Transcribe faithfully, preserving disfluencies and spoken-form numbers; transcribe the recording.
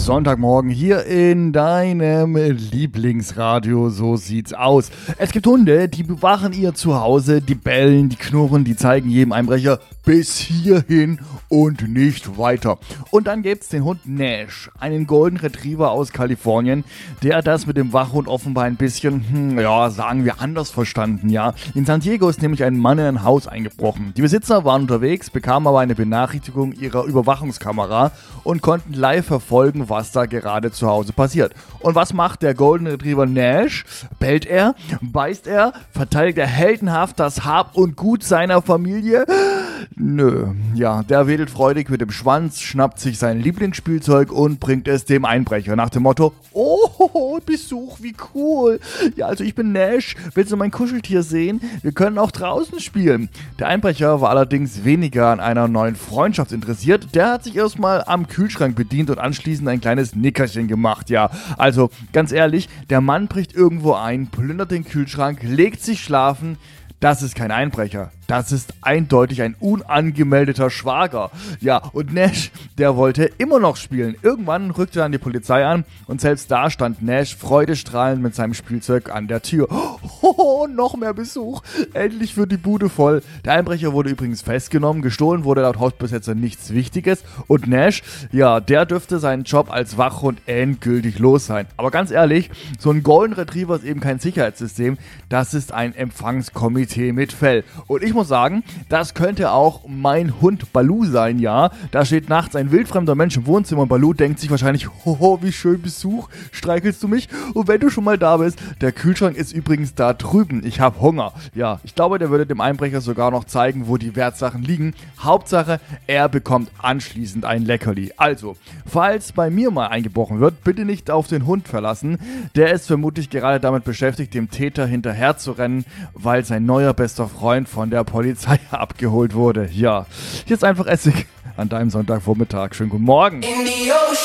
Sonntagmorgen hier in deinem Lieblingsradio, so sieht's aus. Es gibt Hunde, die bewachen ihr Zuhause, die bellen, die knurren, die zeigen jedem Einbrecher bis hierhin und nicht weiter. Und dann gibt's den Hund Nash, einen Golden Retriever aus Kalifornien, der das mit dem Wachhund offenbar ein bisschen, hm, ja, sagen wir anders verstanden, ja. In San Diego ist nämlich ein Mann in ein Haus eingebrochen. Die Besitzer waren unterwegs, bekamen aber eine Benachrichtigung ihrer Überwachungskamera und konnten live verfolgen, was da gerade zu Hause passiert. Und was macht der Golden Retriever Nash? Bellt er? Beißt er? Verteidigt er heldenhaft das Hab und Gut seiner Familie? Nö. Ja, der wedelt freudig mit dem Schwanz, schnappt sich sein Lieblingsspielzeug und bringt es dem Einbrecher nach dem Motto: Oh, Besuch, wie cool. Ja, also ich bin Nash, willst du mein Kuscheltier sehen? Wir können auch draußen spielen. Der Einbrecher war allerdings weniger an einer neuen Freundschaft interessiert. Der hat sich erstmal am Kühlschrank bedient und anschließend ein kleines Nickerchen gemacht. Ja, also ganz ehrlich, der Mann bricht irgendwo ein, plündert den Kühlschrank, legt sich schlafen. Das ist kein Einbrecher. Das ist eindeutig ein unangemeldeter Schwager. Ja, und Nash, der wollte immer noch spielen. Irgendwann rückte dann die Polizei an und selbst da stand Nash freudestrahlend mit seinem Spielzeug an der Tür. Oh, noch mehr Besuch. Endlich wird die Bude voll. Der Einbrecher wurde übrigens festgenommen. Gestohlen wurde laut Hausbesetzer nichts Wichtiges. Und Nash, ja, der dürfte seinen Job als Wachhund endgültig los sein. Aber ganz ehrlich, so ein Golden Retriever ist eben kein Sicherheitssystem. Das ist ein Empfangskomitee mit Fell. Und ich muss sagen, das könnte auch mein Hund Baloo sein, ja. Da steht nachts ein wildfremder Mensch im Wohnzimmer und Baloo denkt sich wahrscheinlich: Hoho, wie schön Besuch, streichelst du mich? Und wenn du schon mal da bist, der Kühlschrank ist übrigens da drüben, ich habe Hunger. Ja, ich glaube, der würde dem Einbrecher sogar noch zeigen, wo die Wertsachen liegen. Hauptsache, er bekommt anschließend ein Leckerli. Also, falls bei mir mal eingebrochen wird, bitte nicht auf den Hund verlassen. Der ist vermutlich gerade damit beschäftigt, dem Täter hinterher zu rennen, weil sein neuer bester Freund von der Polizei abgeholt wurde. Ja, jetzt einfach Essig an deinem Sonntagvormittag. Schönen guten Morgen.